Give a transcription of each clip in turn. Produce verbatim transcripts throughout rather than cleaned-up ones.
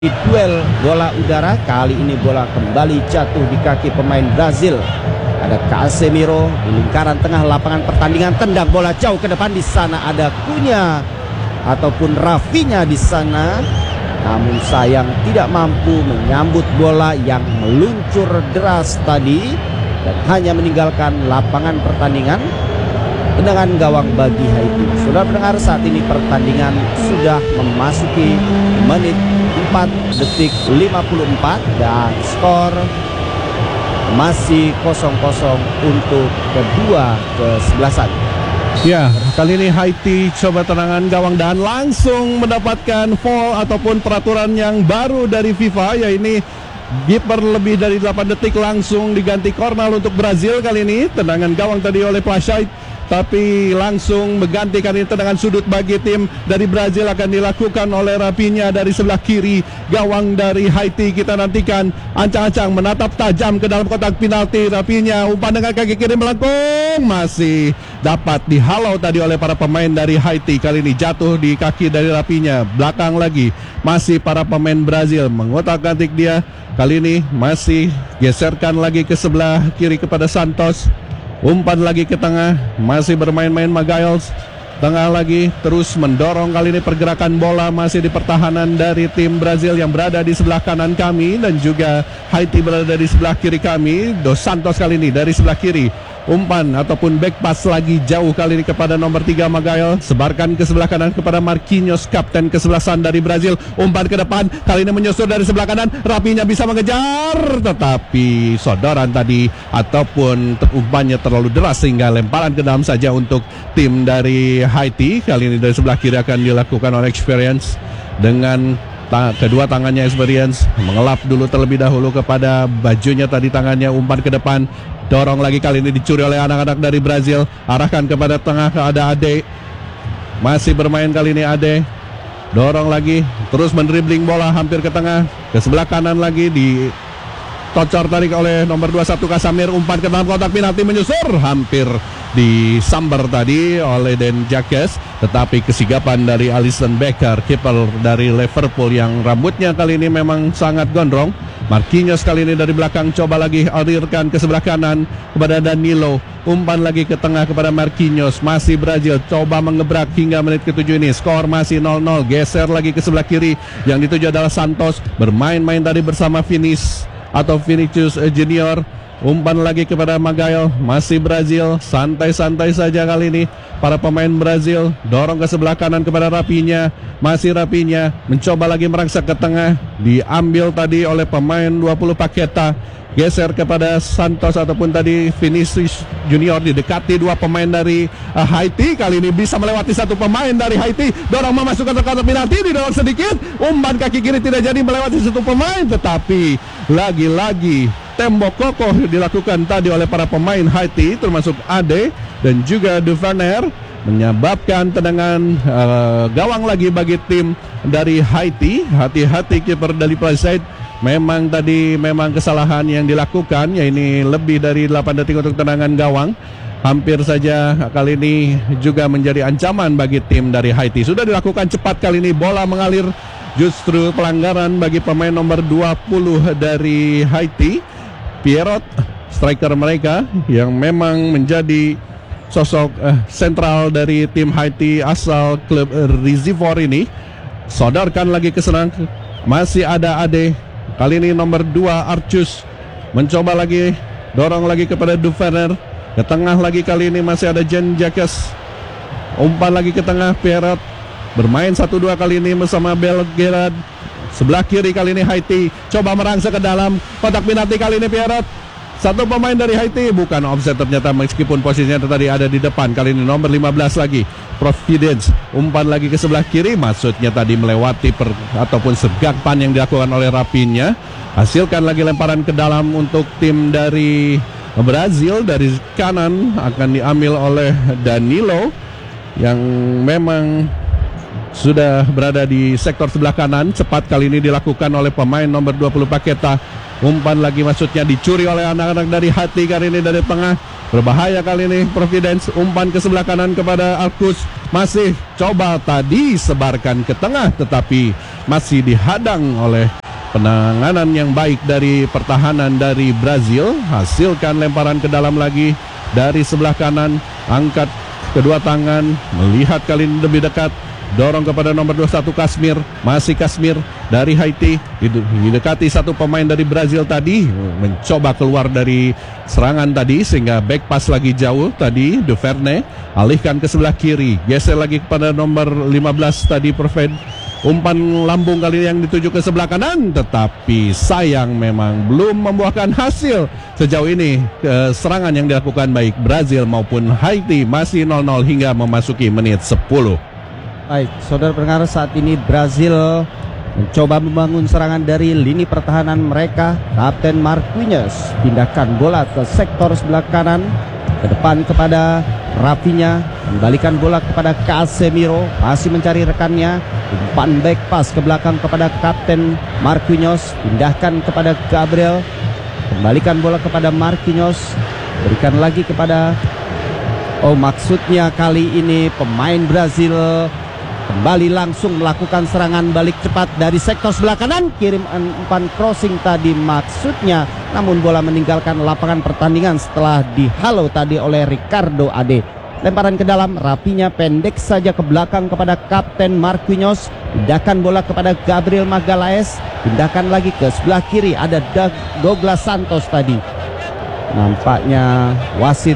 Duel bola udara, kali ini bola kembali jatuh di kaki pemain Brazil. Ada Casemiro di lingkaran tengah lapangan pertandingan, tendang bola jauh ke depan. Di sana ada Cunha ataupun Rafinha di sana, namun sayang tidak mampu menyambut bola yang meluncur deras tadi dan hanya meninggalkan lapangan pertandingan. Tendangan gawang bagi Haiti. Sudah mendengar, saat ini pertandingan sudah memasuki menit empat detik lima puluh empat dan skor masih kosong kosong untuk kedua kesebelasan. Ya, kali ini Haiti coba tendangan gawang dan langsung mendapatkan foul ataupun peraturan yang baru dari FIFA, yaitu kiper lebih dari delapan detik langsung diganti corner untuk Brazil. Kali ini tendangan gawang tadi oleh Plaschait, tapi langsung menggantikan ini tendangan sudut bagi tim dari Brazil akan dilakukan oleh Rafinha dari sebelah kiri gawang dari Haiti. Kita nantikan, ancang-ancang menatap tajam ke dalam kotak penalti. Rafinha umpan dengan kaki kiri melengkung, masih dapat dihalau tadi oleh para pemain dari Haiti. Kali ini jatuh di kaki dari Rafinha. Belakang lagi masih para pemain Brazil mengotak-atik dia. Kali ini masih geserkan lagi ke sebelah kiri kepada Santos. Umpan lagi ke tengah, masih bermain-main Magalhães. Tengah lagi, terus mendorong. Kali ini pergerakan bola masih di pertahanan dari tim Brazil yang berada di sebelah kanan kami, dan juga Haiti berada di sebelah kiri kami. Dos Santos kali ini dari sebelah kiri. Umpan ataupun back pass lagi jauh kali ini kepada nomor tiga Magalhães. Sebarkan ke sebelah kanan kepada Marquinhos, kapten kesebelasan dari Brazil. Umpan ke depan, kali ini menyusur dari sebelah kanan. Rafinha bisa mengejar, tetapi sodoran tadi ataupun umpannya terlalu deras sehingga lemparan ke dalam saja untuk tim dari Haiti. Kali ini dari sebelah kiri akan dilakukan oleh Experience dengan ta kedua tangannya. Experience mengelap dulu terlebih dahulu kepada bajunya tadi, tangannya umpan ke depan. Dorong lagi, kali ini dicuri oleh anak-anak dari Brazil. Arahkan kepada tengah, ada Ade. Masih bermain kali ini Ade. Dorong lagi, terus mendribling bola hampir ke tengah. Ke sebelah kanan lagi, di tocor tarik oleh nomor dua puluh satu Casemir. Umpan ke dalam kotak penalti menyusur, hampir disambar tadi oleh Den Jacques. Tetapi kesigapan dari Alisson Becker, kiper dari Liverpool, yang rambutnya kali ini memang sangat gondrong. Marquinhos kali ini dari belakang coba lagi alirkan ke sebelah kanan kepada Danilo. Umpan lagi ke tengah kepada Marquinhos. Masih Brazil coba mengebrak hingga menit ketujuh ini. Skor masih nol nol. Geser lagi ke sebelah kiri. Yang dituju adalah Santos. Bermain-main tadi bersama Vinis atau Vinicius Junior. Umpan lagi kepada Magalhães. Masih Brazil, santai-santai saja kali ini para pemain Brazil. Dorong ke sebelah kanan kepada Rafinha. Masih Rafinha mencoba lagi merangsek ke tengah. Diambil tadi oleh pemain dua puluh Paqueta. Geser kepada Santos ataupun tadi Vinicius Junior. Didekati dua pemain dari uh, Haiti. Kali ini bisa melewati satu pemain dari Haiti. Dorong memasukkan ke kotak penalti, didorong sedikit. Umpan kaki kiri tidak jadi melewati satu pemain. Tetapi lagi-lagi tembok kokoh dilakukan tadi oleh para pemain Haiti, termasuk Ade dan juga Duvernay, menyebabkan tendangan uh, gawang lagi bagi tim dari Haiti. Hati-hati kiper dari Plaschait. Memang tadi memang kesalahan yang dilakukan, ya ini lebih dari delapan detik untuk tendangan gawang. Hampir saja kali ini juga menjadi ancaman bagi tim dari Haiti. Sudah dilakukan cepat kali ini, bola mengalir. Justru pelanggaran bagi pemain nomor dua puluh dari Haiti, Pierrot, striker mereka yang memang menjadi sosok uh, sentral dari tim Haiti asal klub uh, Rizivor ini. Sodorkan lagi ke serang, masih ada Ade. Kali ini nomor dua Arcus mencoba lagi, dorong lagi kepada Duvernay. Ke tengah lagi, kali ini masih ada Jean Jacques. Umpan lagi ke tengah, Pierrot bermain satu dua kali ini bersama Belgrade. Sebelah kiri kali ini Haiti coba merangsek ke dalam kotak penalti. Kali ini Pierrot, satu pemain dari Haiti, bukan offset ternyata meskipun posisinya tadi ada di depan. Kali ini nomor lima belas lagi Providence. Umpan lagi ke sebelah kiri, maksudnya tadi melewati per, ataupun segapan yang dilakukan oleh Rafinha. Hasilkan lagi lemparan ke dalam untuk tim dari Brazil. Dari kanan akan diambil oleh Danilo, yang memang sudah berada di sektor sebelah kanan. Cepat kali ini dilakukan oleh pemain nomor dua puluh Paqueta. Umpan lagi maksudnya dicuri oleh anak-anak dari hati kali ini dari tengah. Berbahaya kali ini Providence. Umpan ke sebelah kanan kepada Arcus. Masih coba tadi sebarkan ke tengah, tetapi masih dihadang oleh penanganan yang baik dari pertahanan dari Brazil. Hasilkan lemparan ke dalam lagi dari sebelah kanan. Angkat kedua tangan, melihat kali ini lebih dekat. Dorong kepada nomor dua puluh satu Kashmir. Masih Kashmir dari Haiti. Didekati satu pemain dari Brazil tadi. Mencoba keluar dari serangan tadi, sehingga back pass lagi jauh tadi. Duverne alihkan ke sebelah kiri. Geser lagi kepada nomor lima belas tadi Proved. Umpan lambung kali yang dituju ke sebelah kanan, tetapi sayang memang belum membuahkan hasil. Sejauh ini serangan yang dilakukan baik Brazil maupun Haiti masih nol nol hingga memasuki menit sepuluh. Baik, saudara pendengar, saat ini Brazil mencoba membangun serangan dari lini pertahanan mereka. Kapten Marquinhos pindahkan bola ke sektor sebelah kanan, ke depan kepada Rafinha, kembalikan bola kepada Casemiro, masih mencari rekannya. Umpan back pass ke belakang kepada Kapten Marquinhos, pindahkan kepada Gabriel, kembalikan bola kepada Marquinhos, berikan lagi kepada, oh maksudnya kali ini pemain Brazil kembali langsung melakukan serangan balik cepat dari sektor sebelah kanan. Kirim umpan crossing tadi maksudnya, namun bola meninggalkan lapangan pertandingan setelah dihalau tadi oleh Ricardo Ade. Lemparan ke dalam, Rafinha pendek saja ke belakang kepada Kapten Marquinhos. Pindahkan bola kepada Gabriel Magalhaes. Pindahkan lagi ke sebelah kiri, ada Douglas Santos tadi. Nampaknya wasit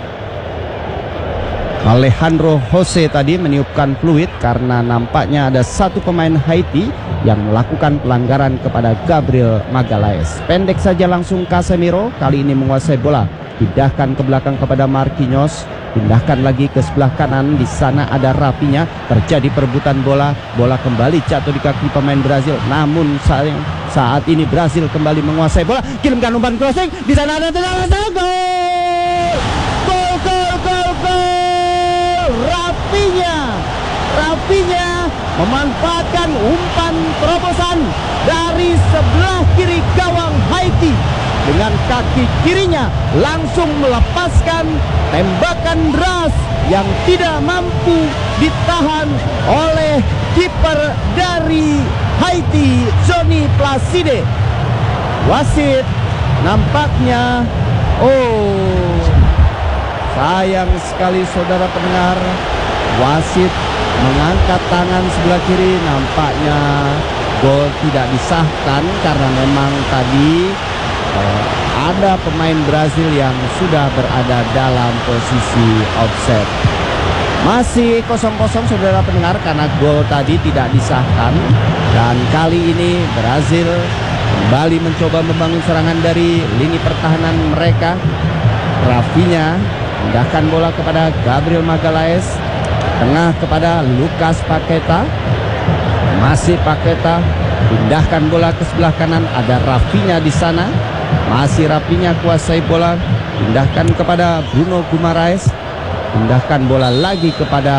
Alejandro Jose tadi meniupkan fluid karena nampaknya ada satu pemain Haiti yang melakukan pelanggaran kepada Gabriel Magalhaes. Pendek saja langsung Casemiro, kali ini menguasai bola. Pindahkan ke belakang kepada Marquinhos. Pindahkan lagi ke sebelah kanan, di sana ada Rafinha. Terjadi perebutan bola, bola kembali jatuh di kaki pemain Brazil. Namun saat, saat ini Brazil kembali menguasai bola. Kirimkan umpan crossing, di sana ada tendangan, gol! Gol, gol, gol, gol! Rafinha, Rafinha memanfaatkan umpan terobosan dari sebelah kiri gawang Haiti. Dengan kaki kirinya langsung melepaskan tembakan deras yang tidak mampu ditahan oleh kiper dari Haiti, Johnny Placide. Wasit nampaknya, oh sayang sekali saudara pendengar, wasit mengangkat tangan sebelah kiri. Nampaknya gol tidak disahkan karena memang tadi uh, ada pemain Brazil yang sudah berada dalam posisi offside. Masih kosong kosong saudara pendengar karena gol tadi tidak disahkan. Dan kali ini Brazil kembali mencoba membangun serangan dari lini pertahanan mereka. Rafinha pindahkan bola kepada Gabriel Magalhaes, tengah kepada Lucas Paqueta. Masih Paqueta, pindahkan bola ke sebelah kanan, ada Rafinha di sana. Masih Rafinha kuasai bola, pindahkan kepada Bruno Guimaraes. Pindahkan bola lagi kepada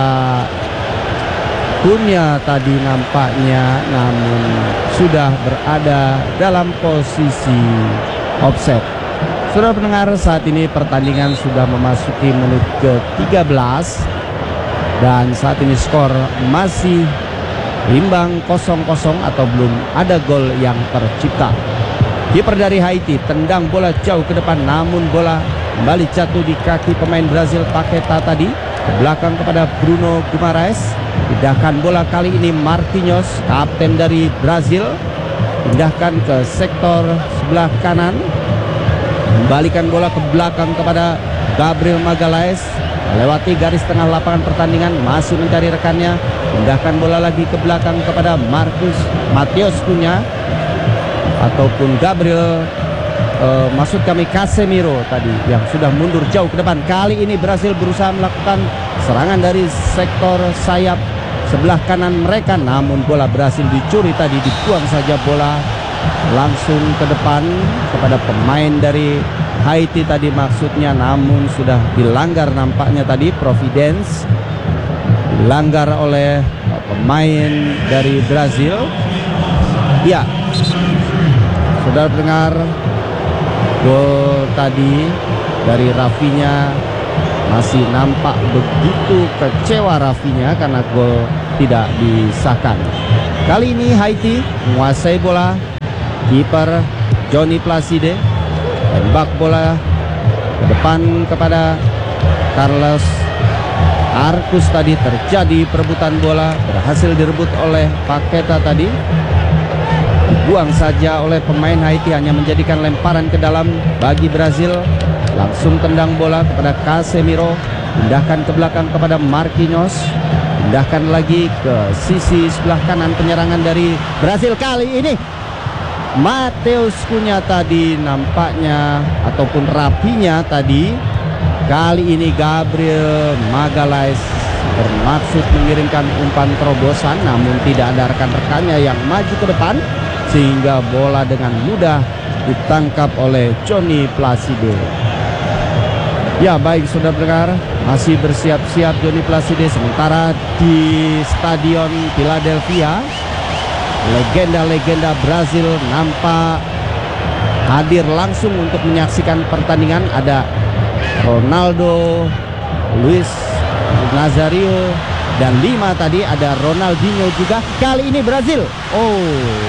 Cunha tadi nampaknya, namun sudah berada dalam posisi offset. Saudara pendengar, saat ini pertandingan sudah memasuki menit ke tiga belas dan saat ini skor masih imbang kosong kosong atau belum ada gol yang tercipta. Kiper dari Haiti tendang bola jauh ke depan, namun bola kembali jatuh di kaki pemain Brazil Paqueta tadi. Ke belakang kepada Bruno Guimaraes. Pindahkan bola kali ini Marquinhos, kapten dari Brazil. Pindahkan ke sektor sebelah kanan. Kembalikan bola ke belakang kepada Gabriel Magalhaes. Melewati garis tengah lapangan pertandingan, masih mencari rekannya. Pindahkan bola lagi ke belakang kepada Marcus Matheus Cunha ataupun Gabriel, uh, maksud kami Casemiro tadi yang sudah mundur jauh ke depan. Kali ini Brazil berusaha melakukan serangan dari sektor sayap sebelah kanan mereka, namun bola berhasil dicuri tadi. Dibuang saja bola langsung ke depan kepada pemain dari Haiti tadi maksudnya, namun sudah dilanggar nampaknya tadi. Providence dilanggar oleh pemain dari Brazil. Ya, saudara pendengar, gol tadi dari Rafinha, masih nampak begitu kecewa Rafinha karena gol tidak disahkan. Kali ini Haiti menguasai bola. Kiper Johnny Placide tembak bola ke depan kepada Carlos Arcus. Tadi terjadi perebutan bola, berhasil direbut oleh Paqueta tadi, dibuang saja oleh pemain Haiti, hanya menjadikan lemparan ke dalam bagi Brazil. Langsung tendang bola kepada Casemiro, pindahkan ke belakang kepada Marquinhos, pindahkan lagi ke sisi sebelah kanan penyerangan dari Brazil. Kali ini Matheus Cunha tadi nampaknya, ataupun Rafinha tadi. Kali ini Gabriel Magalhaes bermaksud mengirimkan umpan terobosan, namun tidak ada rekan-rekannya yang maju ke depan, sehingga bola dengan mudah ditangkap oleh Johnny Placide. Ya, baik saudara pendengar, masih bersiap-siap Johnny Placide. Sementara di Stadion Philadelphia, legenda-legenda Brazil nampak hadir langsung untuk menyaksikan pertandingan. Ada Ronaldo, Luis Nazario, dan lima tadi ada Ronaldinho juga. Kali ini Brazil, oh,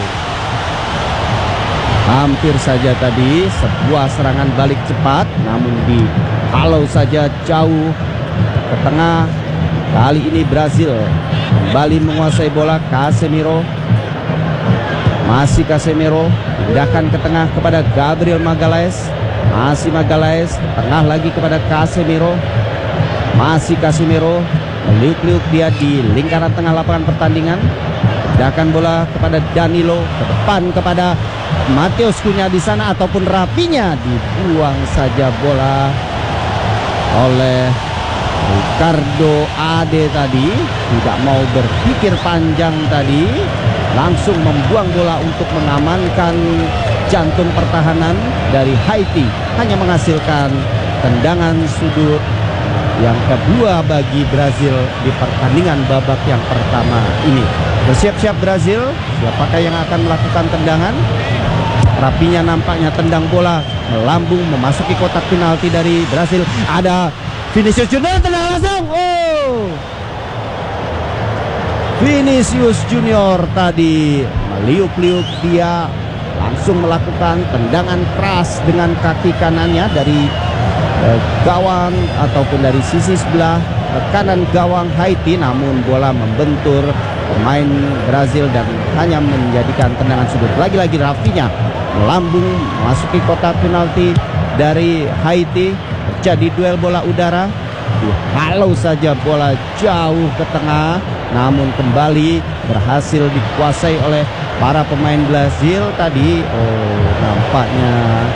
hampir saja tadi sebuah serangan balik cepat, namun dihalau saja jauh ke tengah. Kali ini Brazil kembali menguasai bola. Casemiro, masih Casemiro, pindahkan ke tengah kepada Gabriel Magalhaes. Masih Magalhaes, tengah lagi kepada Casemiro. Masih Casemiro, meliuk-liuk dia di lingkaran tengah lapangan pertandingan. Pindahkan bola kepada Danilo, ke depan kepada Matheus Cunha di sana, ataupun Rafinha, dibuang saja bola oleh Ricardo Ade tadi. Tidak mau berpikir panjang tadi, langsung membuang bola untuk mengamankan jantung pertahanan dari Haiti, hanya menghasilkan tendangan sudut yang kedua bagi Brazil di pertandingan babak yang pertama ini. Bersiap-siap Brazil, siapakah yang akan melakukan tendangan? Rafinha nampaknya tendang bola melambung memasuki kotak penalti dari Brazil. Ada Vinicius Junior, tendang langsung. Oh, Vinicius Junior tadi meliuk-liuk, dia langsung melakukan tendangan keras dengan kaki kanannya dari eh, gawang ataupun dari sisi sebelah eh, kanan gawang Haiti, namun bola membentur pemain Brazil dan hanya menjadikan tendangan sudut. Lagi-lagi Rafinha melambung memasuki kotak penalti dari Haiti. Terjadi duel bola udara, dihalau saja bola jauh ke tengah, namun kembali berhasil dikuasai oleh para pemain Brazil tadi. Oh, nampaknya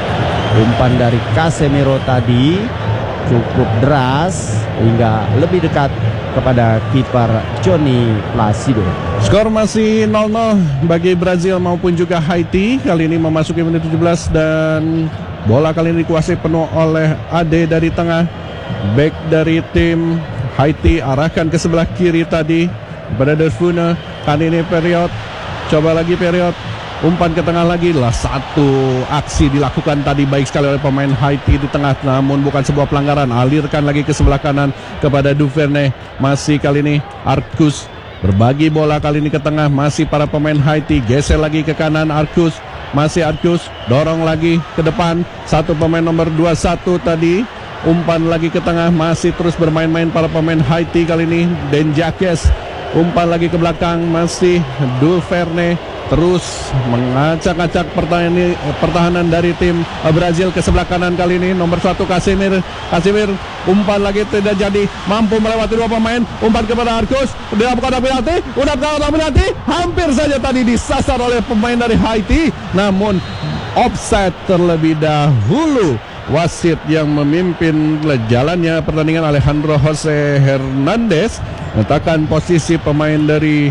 umpan dari Casemiro tadi cukup deras hingga lebih dekat kepada kiper Johnny Placide. Skor masih nol nol bagi Brazil maupun juga Haiti. Kali ini memasuki menit tujuh belas dan bola kali ini dikuasai penuh oleh Ade dari tengah. Back dari tim Haiti arahkan ke sebelah kiri tadi kepada Defuna. Kali ini period, coba lagi period, umpan ke tengah lagi. Lah, satu aksi dilakukan tadi baik sekali oleh pemain Haiti di tengah, namun bukan sebuah pelanggaran. Alirkan lagi ke sebelah kanan kepada Duvernay. Masih kali ini Arcus berbagi bola kali ini ke tengah. Masih para pemain Haiti geser lagi ke kanan. Arcus, masih Arcus, dorong lagi ke depan. Satu pemain nomor dua puluh satu tadi, umpan lagi ke tengah. Masih terus bermain-main para pemain Haiti kali ini. Dan Jacques, umpan lagi ke belakang. Masih Duvernay terus mengacak-acak pertahanan, pertahanan dari tim Brazil ke sebelah kanan kali ini. Nomor satu Casemiro, Casemiro umpan lagi tidak jadi, mampu melewati dua pemain. Umpan kepada Arcus, udah kotak penalti, udah kotak penalti, hampir saja tadi disasar oleh pemain dari Haiti, namun offside terlebih dahulu. Wasit yang memimpin jalannya pertandingan, Alejandro Jose Hernandez, letakkan posisi pemain dari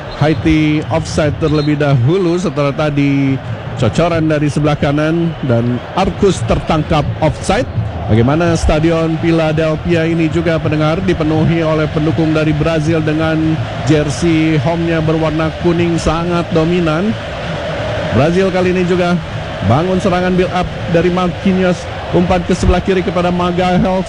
Haiti offside terlebih dahulu setelah tadi cocoran dari sebelah kanan dan Arcus tertangkap offside. Bagaimana Stadion Philadelphia ini juga pendengar dipenuhi oleh pendukung dari Brazil dengan jersey home-nya berwarna kuning sangat dominan. Brazil kali ini juga bangun serangan build up dari Marquinhos, umpan ke sebelah kiri kepada Magalhaes.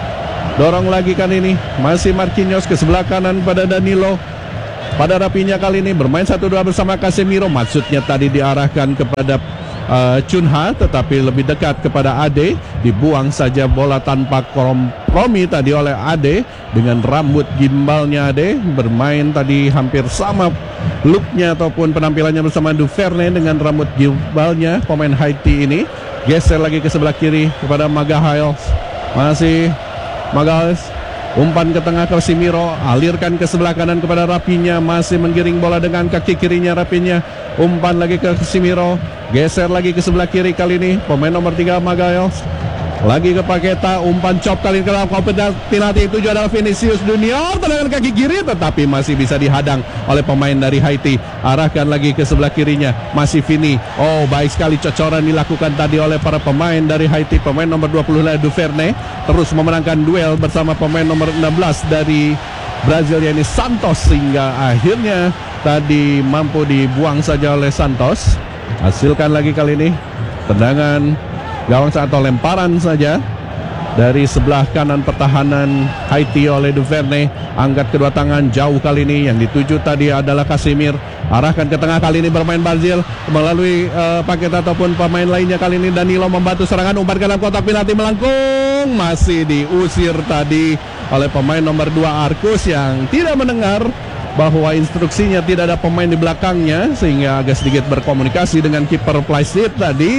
Dorong lagi kan ini, masih Marquinhos ke sebelah kanan pada Danilo. Pada Rapinya kali ini bermain satu dua bersama Casemiro. Maksudnya tadi diarahkan kepada uh, Cunha, tetapi lebih dekat kepada Ade. Dibuang saja bola tanpa kompromi tadi oleh Ade. Dengan rambut gimbalnya Ade, bermain tadi hampir sama looknya ataupun penampilannya bersama Duverne dengan rambut gimbalnya pemain Haiti ini. Geser lagi ke sebelah kiri kepada Magalhaes. Masih Magalhaes, umpan ke tengah Casemiro, alirkan ke sebelah kanan kepada Rapinya, masih menggiring bola dengan kaki kirinya Rapinya. Umpan lagi ke Casemiro, geser lagi ke sebelah kiri kali ini pemain nomor tiga Magalhaes. Lagi ke Paqueta, umpan chop kali ini ke dalam kotak penalti. Tujuh adalah Vinicius Junior, tendangan kaki kiri tetapi masih bisa dihadang oleh pemain dari Haiti. Arahkan lagi ke sebelah kirinya, masih Vini. Oh, baik sekali cocoran dilakukan tadi oleh para pemain dari Haiti. Pemain nomor dua puluh Duverne terus memenangkan duel bersama pemain nomor enam belas dari Brazil, yakni Santos, sehingga akhirnya tadi mampu dibuang saja oleh Santos. Hasilkan lagi kali ini tendangan gawang atau lemparan saja dari sebelah kanan pertahanan Haiti oleh Duverne. Angkat kedua tangan jauh kali ini, yang dituju tadi adalah Casemiro. Arahkan ke tengah kali ini bermain Brazil melalui uh, Paqueta ataupun pemain lainnya. Kali ini Danilo membantu serangan, umpan ke dalam kotak penalti melengkung, masih diusir tadi oleh pemain nomor dua Arcus yang tidak mendengar bahwa instruksinya tidak ada pemain di belakangnya, sehingga agak sedikit berkomunikasi dengan kiper Placid tadi.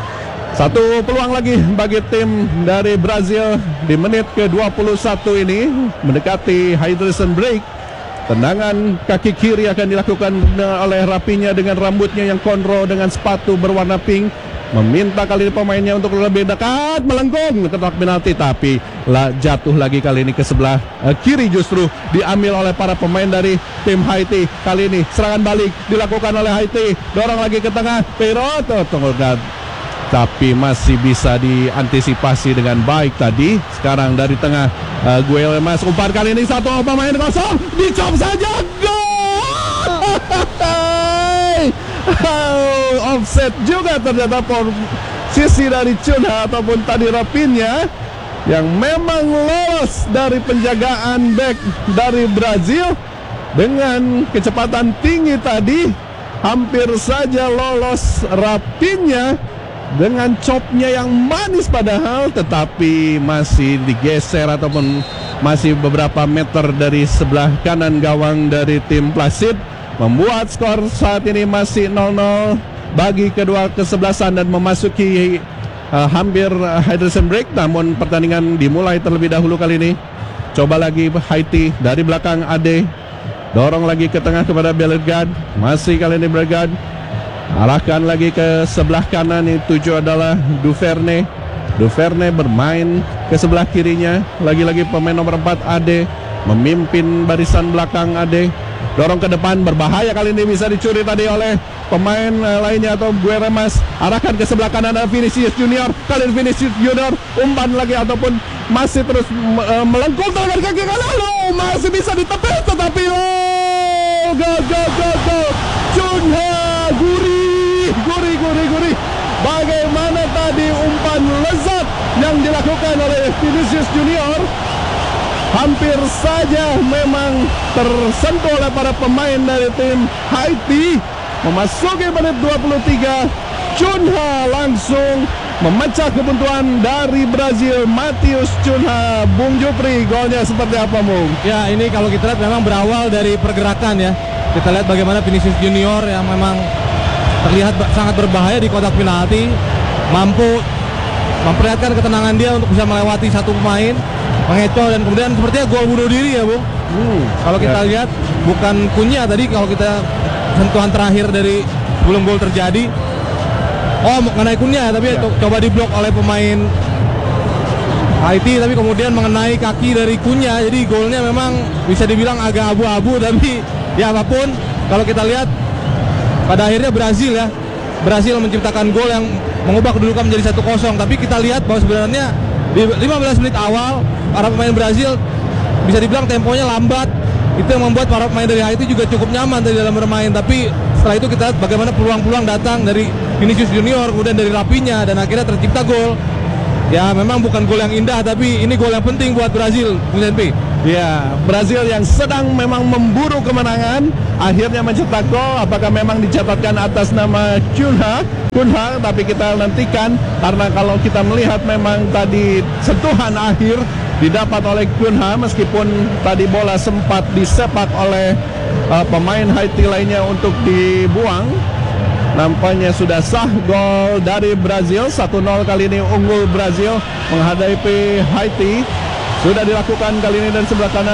Satu peluang lagi bagi tim dari Brazil di menit ke dua puluh satu ini mendekati hydration break. Tendangan kaki kiri akan dilakukan oleh Rapinya dengan rambutnya yang kondro dengan sepatu berwarna pink. Meminta kali ini pemainnya untuk lebih dekat, melengkung ke kotak penalti, tapi lah jatuh lagi kali ini ke sebelah uh, kiri, justru diambil oleh para pemain dari tim Haiti. Kali ini serangan balik dilakukan oleh Haiti, dorong lagi ke tengah, Peroto tunggu, tapi masih bisa diantisipasi dengan baik tadi. Sekarang dari tengah uh, Guilherme, umpan kali ini satu pemain kosong, dicop saja, gol. Oh, offset juga ternyata posisi dari Cunha ataupun tadi Rapinya yang memang lolos dari penjagaan back dari Brazil dengan kecepatan tinggi tadi. Hampir saja lolos Rapinya dengan chopnya yang manis padahal, tetapi masih digeser ataupun masih beberapa meter dari sebelah kanan gawang dari tim Placid, membuat skor saat ini masih nol nol bagi kedua kesebelasan dan memasuki uh, hampir uh, hydration break. Namun pertandingan dimulai terlebih dahulu kali ini. Coba lagi Haiti dari belakang Ade, dorong lagi ke tengah kepada Bellegarde, masih kali ini Bellegarde. Arahkan lagi ke sebelah kanan, yang tujuh adalah Duverne. Duverne bermain ke sebelah kirinya. Lagi-lagi pemain nomor empat Ade memimpin barisan belakang Ade. Dorong ke depan, berbahaya kali ini, bisa dicuri tadi oleh pemain uh, lainnya atau Guilherme. Arahkan ke sebelah kanan ada Vinicius Junior. Kali ini Vinicius Junior umpan lagi ataupun masih terus uh, melengkung tangan kaki kanan. Lalu masih bisa ditepis, tetapi oh, gol gol gol gol Cunha, gurih gurih gurih gurih. Bagaimana tadi umpan lezat yang dilakukan oleh Vinicius Junior, hampir saja memang tersentuh oleh para pemain dari tim Haiti. Memasuki menit dua puluh tiga, Cunha langsung memecah kebuntuan dari Brazil. Matheus Cunha, Bung Jupri, golnya seperti apa, Bung? Ya, ini kalau kita lihat memang berawal dari pergerakan ya. Kita lihat bagaimana Vinicius Junior yang memang terlihat sangat berbahaya di kotak penalti, mampu memperlihatkan ketenangan dia untuk bisa melewati satu pemain, mengecoh, dan kemudian sepertinya gol bunuh diri ya, Bung. Hmm, kalau kita ya lihat bukan Cunha tadi, kalau kita sentuhan terakhir dari sebelum gol terjadi, oh mengenai Cunha, tapi ya coba diblok oleh pemain Haiti, tapi kemudian mengenai kaki dari Cunha, jadi golnya memang bisa dibilang agak abu-abu. Tapi ya apapun, kalau kita lihat pada akhirnya Brazil ya berhasil menciptakan gol yang mengubah kedudukan menjadi satu kosong. Tapi kita lihat bahwa sebenarnya Di lima belas menit awal para pemain Brazil bisa dibilang temponya lambat. Itu yang membuat para pemain dari Haiti juga cukup nyaman tadi dalam bermain. Tapi setelah itu kita lihat bagaimana peluang-peluang datang dari Vinicius Junior, kemudian dari Rafinha, dan akhirnya tercipta gol. Ya memang bukan gol yang indah, tapi ini gol yang penting buat Brazil, Bung Zenpi. Ya, Brazil yang sedang memang memburu kemenangan akhirnya mencetak gol. Apakah memang dicatatkan atas nama Cunha? Cunha, tapi kita nantikan karena kalau kita melihat memang tadi sentuhan akhir didapat oleh Cunha, meskipun tadi bola sempat disepak oleh uh, pemain Haiti lainnya untuk dibuang. Nampaknya sudah sah gol dari Brazil. Satu nol kali ini unggul Brazil menghadapi Haiti. Sudah dilakukan kali ini dari sebelah kanan.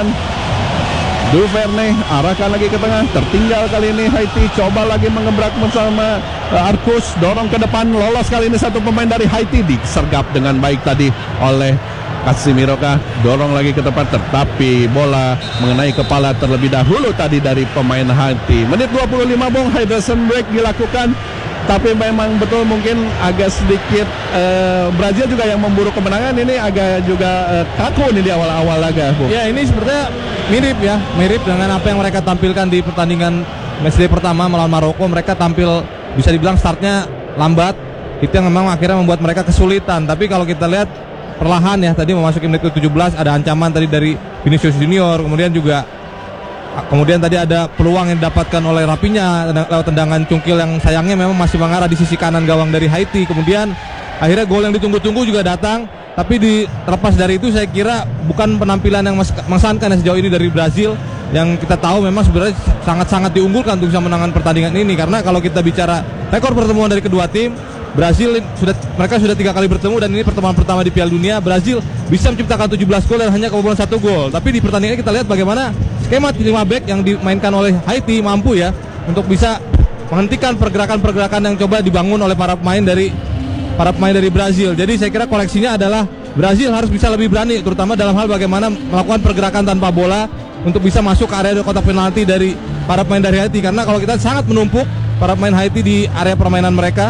Duvernay arahkan lagi ke tengah. Tertinggal kali ini Haiti. Coba lagi mengebrak bersama uh, Arcus. Dorong ke depan. Lolos kali ini satu pemain dari Haiti. Disergap dengan baik tadi oleh Casemiro kah. Dorong lagi ke depan. Tetapi bola mengenai kepala terlebih dahulu tadi dari pemain Haiti. Menit dua puluh lima, Bung, hydration break dilakukan. Tapi memang betul mungkin agak sedikit uh, Brazil juga yang memburu kemenangan. Ini agak juga uh, kaku nih di awal-awal laga, Bu. Ya ini sebenarnya mirip ya, mirip dengan apa yang mereka tampilkan di pertandingan matchday pertama melawan Maroko. Mereka tampil bisa dibilang startnya lambat. Itu yang memang akhirnya membuat mereka kesulitan. Tapi kalau kita lihat perlahan ya, tadi memasuki menit ke tujuh belas ada ancaman tadi dari Vinicius Junior, kemudian juga Kemudian tadi ada peluang yang didapatkan oleh Rafinha lewat tendangan cungkil yang sayangnya memang masih mengarah di sisi kanan gawang dari Haiti. Kemudian akhirnya gol yang ditunggu-tunggu juga datang. Tapi di, terlepas dari itu saya kira bukan penampilan yang mengesankan ya sejauh ini dari Brazil. Yang kita tahu memang sebenarnya sangat-sangat diunggulkan untuk bisa menangkan pertandingan ini. Karena kalau kita bicara rekor pertemuan dari kedua tim, Brazil sudah mereka sudah tiga kali bertemu dan ini pertemuan pertama di Piala Dunia. Brazil bisa menciptakan tujuh belas gol dan hanya kebobolan satu gol. Tapi di pertandingan kita lihat bagaimana skema lima back yang dimainkan oleh Haiti mampu ya untuk bisa menghentikan pergerakan-pergerakan yang coba dibangun oleh para pemain dari para pemain dari Brazil. Jadi saya kira koleksinya adalah Brazil harus bisa lebih berani, terutama dalam hal bagaimana melakukan pergerakan tanpa bola untuk bisa masuk ke area kotak penalti dari para pemain dari Haiti. Karena kalau kita sangat menumpuk para pemain Haiti di area permainan mereka.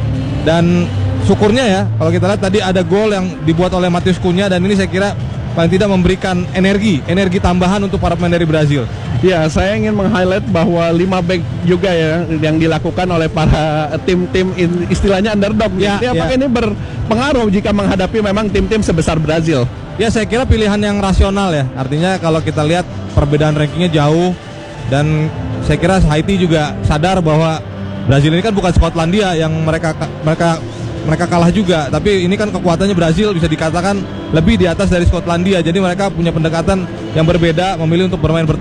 Dan syukurnya ya, kalau kita lihat tadi ada gol yang dibuat oleh Matheus Cunha dan ini saya kira paling tidak memberikan energi, energi tambahan untuk para pemain dari Brazil. Ya, saya ingin meng-highlight bahwa lima back juga ya yang dilakukan oleh para tim-tim istilahnya underdog. Ya, Jadi apakah ya. ini berpengaruh jika menghadapi memang tim-tim sebesar Brazil? Ya, saya kira pilihan yang rasional ya. Artinya kalau kita lihat perbedaan rankingnya jauh dan saya kira Haiti juga sadar bahwa Brazil ini kan bukan Skotlandia yang mereka mereka mereka kalah juga, tapi ini kan kekuatannya Brazil bisa dikatakan lebih di atas dari Skotlandia. Jadi mereka punya pendekatan yang berbeda, memilih untuk bermain bertahan.